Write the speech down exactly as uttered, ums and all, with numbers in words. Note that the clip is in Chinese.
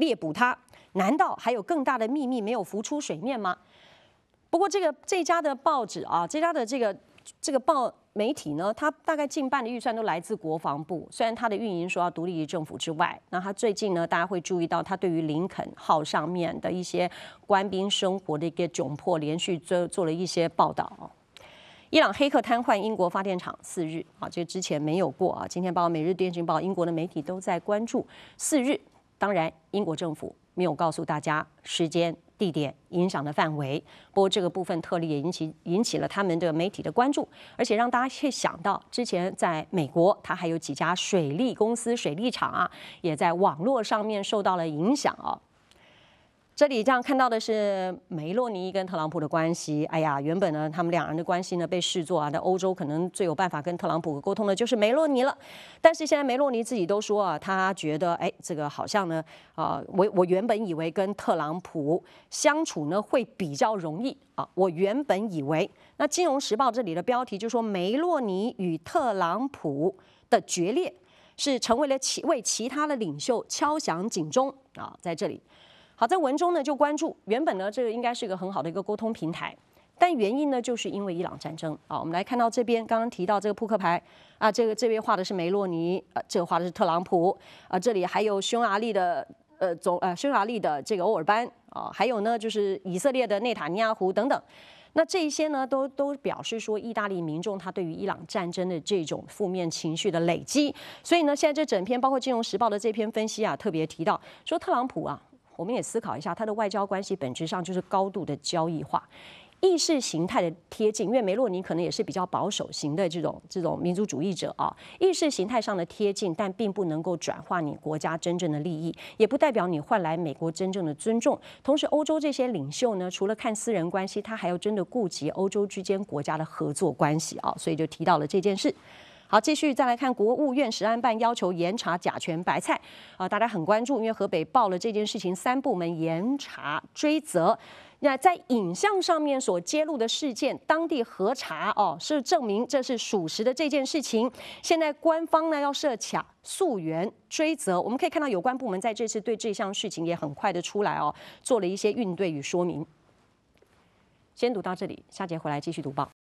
猎捕他。难道还有更大的秘密没有浮出水面吗？不过这个这家的报纸啊，这家的这个这个报媒体呢，它大概近半的预算都来自国防部。虽然它的运营说要独立于政府之外，那它最近呢，大家会注意到它对于林肯号上面的一些官兵生活的一个窘迫，连续做做了一些报道。伊朗黑客瘫痪英国发电厂四日啊，这之前没有过啊。今天包括《每日电讯报》，英国的媒体都在关注四日。当然，英国政府没有告诉大家时间、地点、影响的范围。不过这个部分特例也引起引起了他们的媒体的关注，而且让大家会想到，之前在美国，它还有几家水利公司、水利厂啊，也在网络上面受到了影响啊。这里这样看到的是梅洛尼跟特朗普的关系。哎呀，原本呢，他们两人的关系呢被视作啊，在欧洲可能最有办法跟特朗普沟通的就是梅洛尼了。但是现在梅洛尼自己都说啊，他觉得哎，这个好像呢，啊、呃，我我原本以为跟特朗普相处呢会比较容易啊，我原本以为。那《金融时报》这里的标题就说梅洛尼与特朗普的决裂是成为了其为其他的领袖敲响警钟啊，在这里。好，在文中呢就关注，原本呢这个应该是一个很好的一个沟通平台，但原因呢就是因为伊朗战争啊。我们来看到这边刚刚提到这个扑克牌啊，这个这边画的是梅洛尼，呃，这个画的是特朗普啊，这里还有匈牙利的呃总呃匈牙利的这个欧尔班啊，还有呢就是以色列的内塔尼亚胡等等。那这一些呢，都都表示说，意大利民众他对于伊朗战争的这种负面情绪的累积。所以呢，现在这整篇包括《金融时报》的这篇分析啊，特别提到说，特朗普啊。我们也思考一下，他的外交关系本质上就是高度的交易化、意识形态的贴近。因为梅洛尼可能也是比较保守型的这种这种民族主义者啊，意识形态上的贴近，但并不能够转化你国家真正的利益，也不代表你换来美国真正的尊重。同时，欧洲这些领袖呢，除了看私人关系，他还要真的顾及欧洲之间国家的合作关系啊，所以就提到了这件事。好，继续再来看国务院食安办要求严查甲醛白菜啊，大家很关注，因为河北报了这件事情，三部门严查追责。那在影像上面所揭露的事件，当地核查哦，是证明这是属实的这件事情。现在官方呢要设卡溯源追责，我们可以看到有关部门在这次对这项事情也很快的出来哦，做了一些应对与说明。先读到这里，下节回来继续读报。